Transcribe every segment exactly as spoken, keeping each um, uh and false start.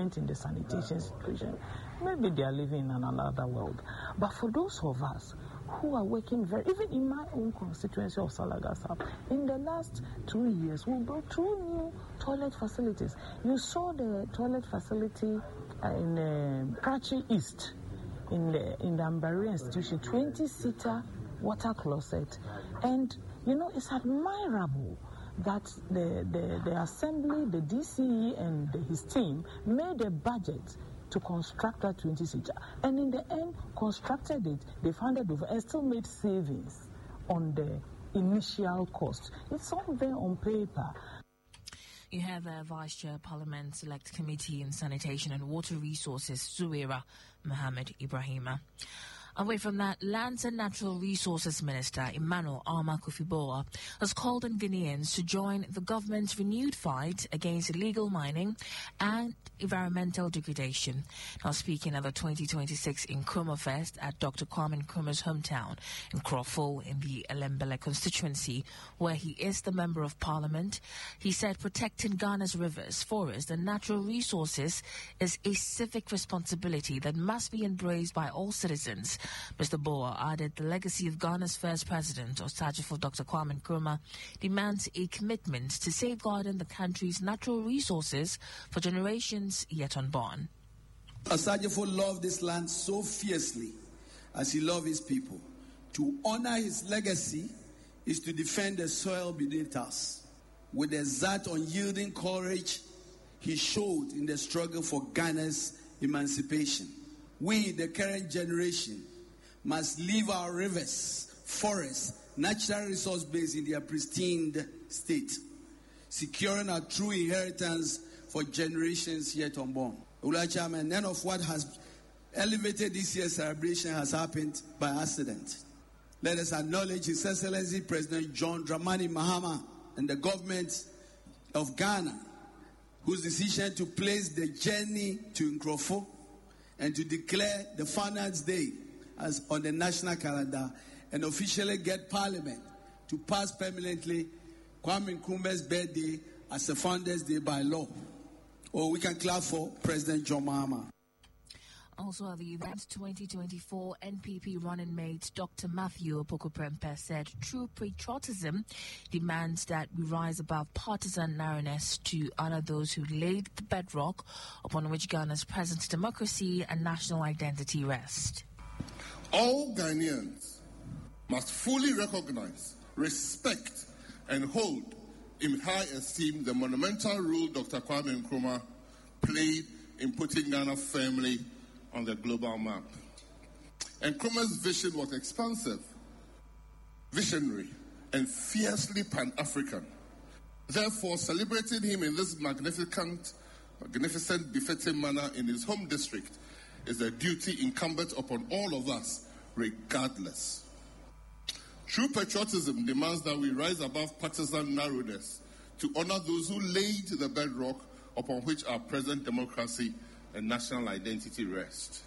improvement in the sanitation situation, maybe they are living in another world. But for those of us who are working very, even in my own constituency of Salagasa, in the last two years, we brought two new toilet facilities. You saw the toilet facility uh, in uh, Karachi East, in the in the Ambari institution, twenty-seater water closet. And, you know, it's admirable that the, the, the assembly, the D C E and the, his team made a budget to construct that twenty-seater. And in the end, constructed it, they funded over and still made savings on the initial cost. It's all there on paper. You have a Vice Chair Parliament Select Committee in Sanitation and Water Resources, Zuwaira Mohammed Ibrahima. Away from that, Lands and Natural Resources Minister Emmanuel Armah Kofi-Boa has called on Guineans to join the government's renewed fight against illegal mining and environmental degradation. Now speaking at the twenty twenty-six Nkrumah Fest at Doctor Kwame Nkrumah's hometown in Crawford in the Elembele constituency, where he is the Member of Parliament, he said protecting Ghana's rivers, forests and natural resources is a civic responsibility that must be embraced by all citizens. Mister Boa added the legacy of Ghana's first president, Osagyefo Doctor Kwame Nkrumah, demands a commitment to safeguarding the country's natural resources for generations yet unborn. Osagyefo loved this land so fiercely as he loved his people. To honor his legacy is to defend the soil beneath us. With the exact unyielding courage he showed in the struggle for Ghana's emancipation, we, the current generation, must leave our rivers, forests, natural resource base in their pristine state, securing our true inheritance for generations yet unborn. Ula Chairman, none of what has elevated this year's celebration has happened by accident. Let us acknowledge His Excellency President John Dramani Mahama and the government of Ghana, whose decision to place the journey to Nkrofo and to declare the Founders' Day as on the national calendar and officially get Parliament to pass permanently Kwame Nkrumah's birthday as a Founders' Day by law. Or we can clap for President John Mahama. Also at the event, twenty twenty-four N P P running mate Doctor Matthew Opoku-Prempeh said true patriotism demands that we rise above partisan narrowness to honor those who laid the bedrock upon which Ghana's present democracy and national identity rest. All Ghanaians must fully recognize, respect, and hold in high esteem the monumental role Doctor Kwame Nkrumah played in putting Ghana firmly on the global map. Nkrumah's vision was expansive, visionary, and fiercely Pan-African. Therefore, celebrating him in this magnificent, magnificent, befitting manner in his home district is a duty incumbent upon all of us, regardless. True patriotism demands that we rise above partisan narrowness to honor those who laid the bedrock upon which our present democracy and national identity rest.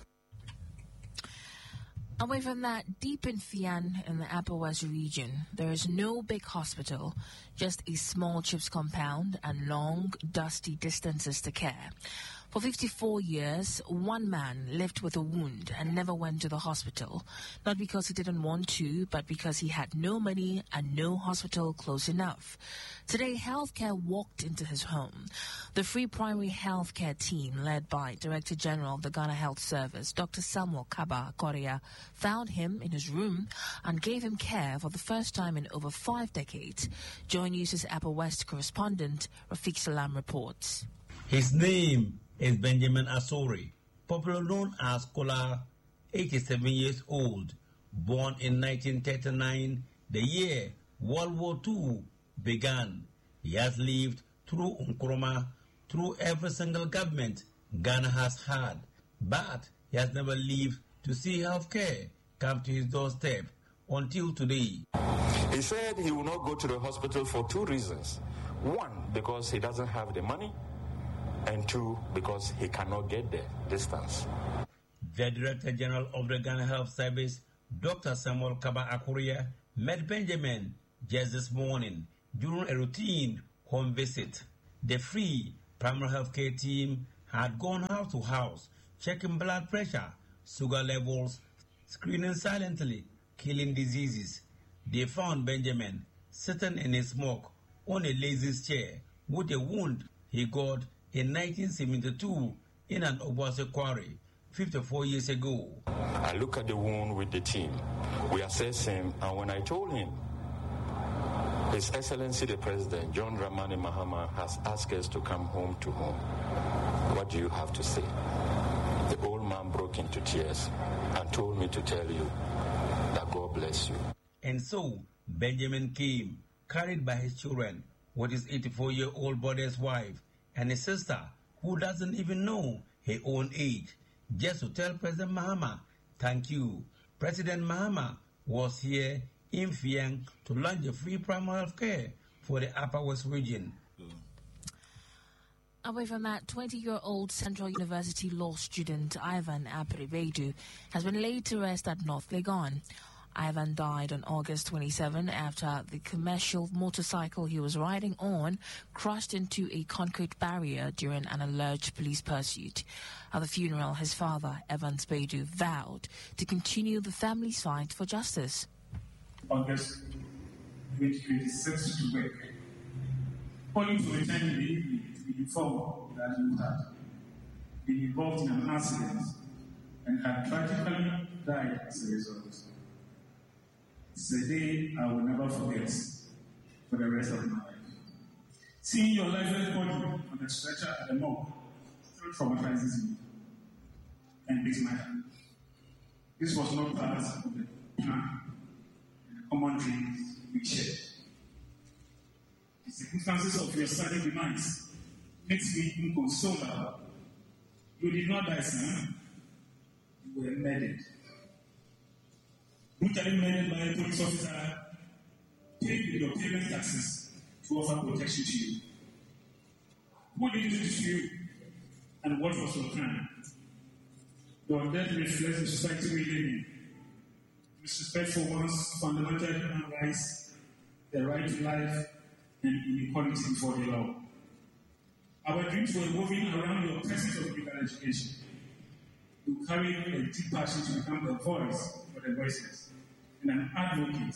Away from that, deep in Fian in the Upper West region, there is no big hospital, just a small chips compound and long, dusty distances to care. For fifty-four years, one man lived with a wound and never went to the hospital, not because he didn't want to, but because he had no money and no hospital close enough. Today, healthcare walked into his home. The Free Primary Healthcare team, led by Director General of the Ghana Health Service, Doctor Samuel Kaba Korea, found him in his room and gave him care for the first time in over five decades. Joy News' Upper West correspondent Rafiq Salam reports. His name is Benjamin Asori, popularly known as Kola, eighty-seven years old, born in nineteen thirty-nine, the year World War Two began. He has lived through Nkrumah, through every single government Ghana has had, but he has never lived to see health care come to his doorstep until today. He said he will not go to the hospital for two reasons. One, because he doesn't have the money, and two, because he cannot get there, distance. The Director General of the Ghana Health Service, Doctor Samuel Kaba Korea, met Benjamin just this morning during a routine home visit. The Free Primary Healthcare team had gone house to house, checking blood pressure, sugar levels, screening silently, killing diseases. They found Benjamin sitting in a smoke on a lazy chair with a wound he got in nineteen seventy-two in an Obase quarry fifty-four years ago. I look at the wound with the team. We assess him, and when I told him, His Excellency the President, John Dramani Mahama, has asked us to come home to home, what do you have to say? The old man broke into tears and told me to tell you that God bless you. And so, Benjamin came, carried by his children, with his eighty-four-year-old brother's wife, and his sister, who doesn't even know her own age, just to tell President Mahama, thank you. President Mahama was here in Fiang to launch a free primary health care for the Upper West region. Away from that, twenty-year-old Central University law student Ivan Apri-Beidu has been laid to rest at North Legon. Ivan died on August twenty-seventh after the commercial motorcycle he was riding on crashed into a concrete barrier during an alleged police pursuit. At the funeral, his father, Evans Beidu, vowed to continue the family's fight for justice. August twenty twenty-six to work, only to return in the evening to be informed that he had been involved in an accident and had tragically died as a result. It's a day I will never forget for the rest of my life. Seeing your lifeless body on the stretcher at the morgue still traumatizes me and breaks my heart. This was not part of the plan. Common dreams we share. The circumstances of your sudden demise makes me inconsolable. You did not die, son. You were murdered. Brutally murdered by a police officer paid with your payment taxes to offer protection to you. What did you do to you? And what was your plan? Your death reflects the society we live in. Respect for one's fundamental human rights, the right to life, and inequality before the law. Our dreams were moving around your pursuit of legal education. You carry a deep passion to become the voice for the voiceless and an advocate.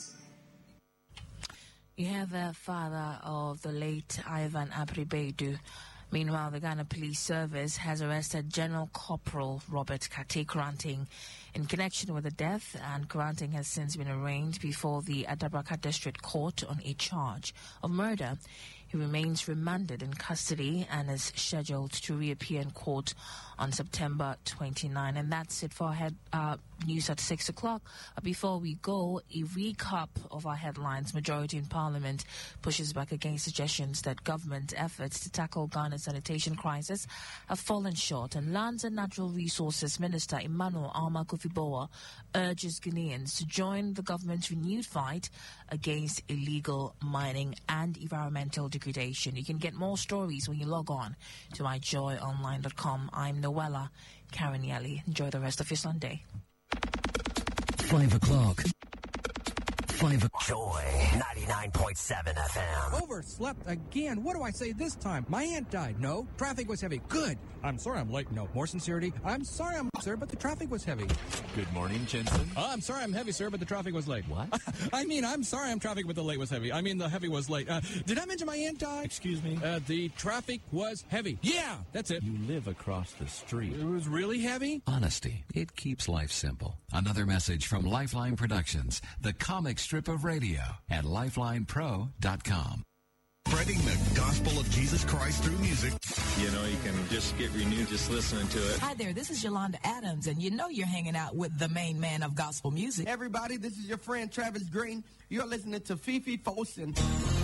You have the father of the late Ivan Apri-Beidu. Meanwhile, the Ghana Police Service has arrested General Corporal Robert Kate Kranting in connection with the death, and Kranting has since been arraigned before the Adabraka District Court on a charge of murder. He remains remanded in custody and is scheduled to reappear in court on September twenty-ninth. And that's it for our head, uh, news at six o'clock. Uh, before we go, a recap of our headlines. Majority in Parliament pushes back against suggestions that government efforts to tackle Ghana's sanitation crisis have fallen short. And Lands and Natural Resources Minister Emmanuel Alma Kofi-Boa urges Ghanaians to join the government's renewed fight against illegal mining and environmental degradation. You can get more stories when you log on to my joy online dot com. I'm Noella Carinielli. Enjoy the rest of your Sunday. Five o'clock. Five o'clock. Joy ninety-nine point seven F M. Overslept again. What do I say this time? My aunt died. No. Traffic was heavy. Good. I'm sorry I'm late. No. More sincerity. I'm sorry I'm sir, but the traffic was heavy. Good morning, Jensen. Oh, I'm sorry I'm heavy, sir, but the traffic was late. What? I mean, I'm sorry I'm traffic, but the late was heavy. I mean, the heavy was late. Uh, did I mention my aunt died? Excuse me? Uh, the traffic was heavy. Yeah, that's it. You live across the street. It was really heavy? Honesty. It keeps life simple. Another message from Lifeline Productions, the comic strip of radio at lifeline pro dot com. Spreading the gospel of Jesus Christ through music. You know, you can just get renewed just listening to it. Hi there, this is Yolanda Adams, and you know you're hanging out with the main man of gospel music. Everybody, this is your friend Travis Green. You're listening to Fifi Folsom.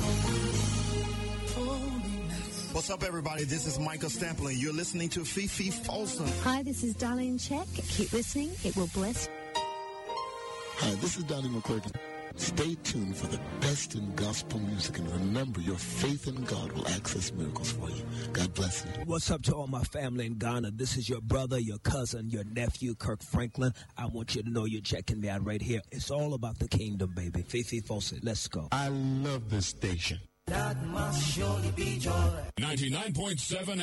What's up, everybody? This is Michael Stamplin. You're listening to Fifi Folsom. Hi, this is Darlene Check. Keep listening. It will bless. Hi, this is Donnie McClurkin. Stay tuned for the best in gospel music, and remember, your faith in God will access miracles for you. God bless you. What's up to all my family in Ghana? This is your brother, your cousin, your nephew, Kirk Franklin. I want you to know you're checking me out right here. It's all about the kingdom, baby. Fifi Fawcett, let's go. I love this station. That must surely be joy. ninety-nine point seven